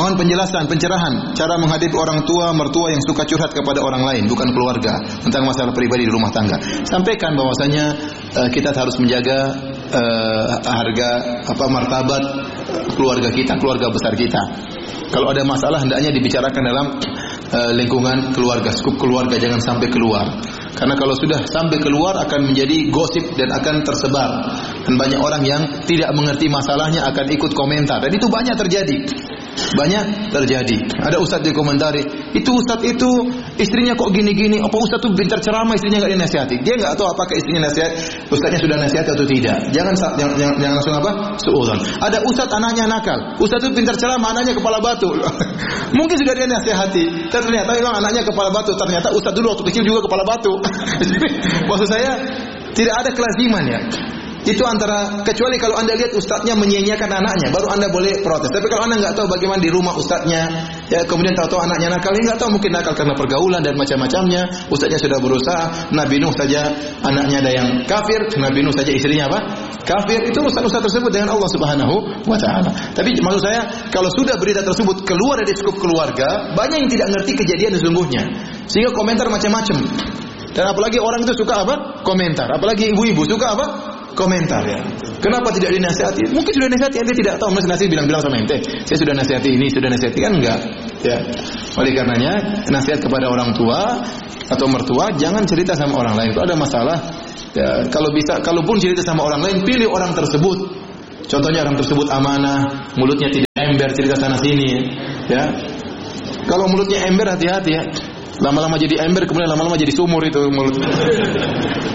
Mohon penjelasan, pencerahan cara menghadapi orang tua, mertua yang suka curhat kepada orang lain, bukan keluarga, tentang masalah pribadi di rumah tangga. Sampaikan bahwasanya kita harus menjaga harga martabat keluarga kita, keluarga besar kita. Kalau ada masalah hendaknya dibicarakan dalam lingkungan keluarga, skup keluarga, jangan sampai keluar. Karena kalau sudah sampai keluar akan menjadi gosip dan akan tersebar. Dan banyak orang yang tidak mengerti masalahnya akan ikut komentar. Dan itu banyak terjadi. Banyak terjadi. Ada ustaz di komentari, itu ustaz itu istrinya kok gini-gini. Apa ustaz itu pintar ceramah, istrinya enggak dinasihati? Dia enggak tahu apakah istrinya nasihat, ustaznya sudah nasihat atau tidak. Jangan langsung suudzon. Ada ustaz anaknya nakal. Ustaz itu pintar ceramah, anaknya kepala batu. Mungkin sudah dia nasihati, ternyata memang anaknya kepala batu. Ternyata ustaz dulu waktu kecil juga kepala batu. Maksud saya tidak ada kelaziman ya. Itu antara, kecuali kalau Anda lihat ustadznya menyia-nyiakan anaknya, baru Anda boleh protes. Tapi kalau Anda nggak tahu bagaimana di rumah ustadznya, ya kemudian tahu-tahu anaknya nakal, ya nggak tahu, mungkin nakal karena pergaulan dan macam-macamnya. Ustadznya sudah berusaha, Nabi Nuh saja anaknya ada yang kafir, Nabi Nuh saja istrinya apa? Kafir. Itu ustadz-ustadz tersebut dengan Allah Subhanahu wa taala. Tapi maksud saya, kalau sudah berita tersebut keluar dari skup keluarga, banyak yang tidak ngerti kejadian sesungguhnya. Sehingga komentar macam-macam. Dan apalagi orang itu suka apa? Komentar. Apalagi ibu-ibu suka apa? Komentar ya. Kenapa tidak dinasihati? Mungkin sudah dinasihati, ente tidak tahu. Mas nasihati bilang-bilang sama ente, saya sudah nasihati ini, sudah nasihati, kan enggak. Ya. Oleh karenanya nasihat kepada orang tua atau mertua, jangan cerita sama orang lain. Kalau ada masalah, ya, kalau bisa, kalaupun cerita sama orang lain, pilih orang tersebut. Contohnya orang tersebut amanah, mulutnya tidak ember cerita sana sini, ya. Kalau mulutnya ember, hati-hati ya. Lama-lama jadi ember, kemudian lama-lama jadi sumur itu mulut.